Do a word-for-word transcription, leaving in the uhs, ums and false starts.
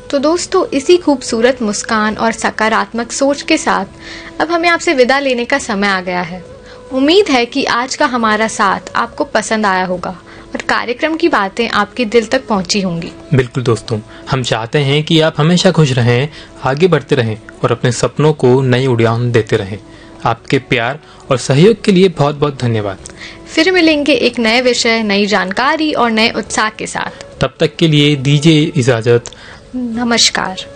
तो दोस्तों, इसी खूबसूरत मुस्कान और सकारात्मक सोच के साथ अब हमें आपसे विदा लेने का समय आ गया है। उम्मीद है कि आज का हमारा साथ आपको पसंद आया होगा और कार्यक्रम की बातें आपके दिल तक पहुंची होंगी। बिल्कुल दोस्तों, हम चाहते हैं कि आप हमेशा खुश रहें, आगे बढ़ते रहें और अपने सपनों को नई उड़ान देते रहें। आपके प्यार और सहयोग के लिए बहुत बहुत धन्यवाद। फिर मिलेंगे एक नए विषय, नई जानकारी और नए उत्साह के साथ। तब तक के लिए दीजिए इजाजत। नमस्कार।